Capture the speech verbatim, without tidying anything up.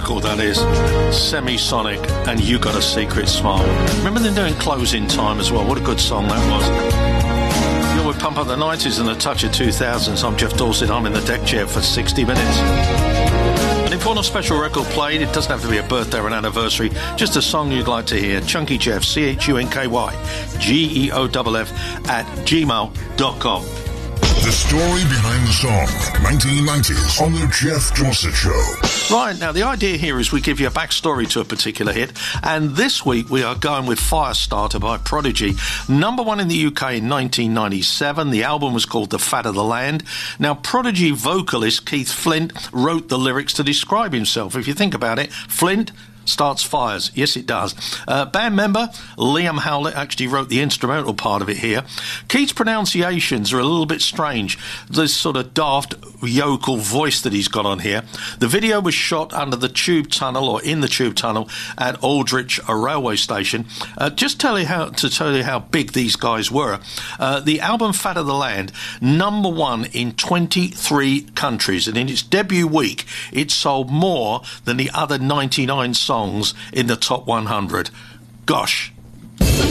record, that is. Semisonic and You Got a Secret Smile. Remember them doing Closing Time as well? What a good song that was. You're with Pump Up the nineties and a touch of two thousands. I'm Jeff Dorset. I'm in the deck chair for sixty minutes. And if you want a special record played, it doesn't have to be a birthday or an anniversary, just a song you'd like to hear. Chunky Jeff, C H U N K Y, G E O F F, at gmail dot com. The story behind the song, nineteen nineties, on the Jeff Dorset Show. Right, now the idea here is we give you a backstory to a particular hit, and this week we are going with Firestarter by Prodigy. Number one in the U K in nineteen ninety-seven. The album was called The Fat of the Land. Now, Prodigy vocalist Keith Flint wrote the lyrics to describe himself. If you think about it, Flint starts fires. Yes, it does. Uh, band member Liam Howlett actually wrote the instrumental part of it here. Keith's pronunciations are a little bit strange. This sort of daft yokel voice that he's got on here. The video was shot under the tube tunnel, or in the tube tunnel, at Aldrich, a railway station. Uh, just tell you how to tell you how big these guys were. Uh, the album Fat of the Land, number one in twenty-three countries, and in its debut week, it sold more than the other ninety-nine songs songs in the top one hundred. Gosh,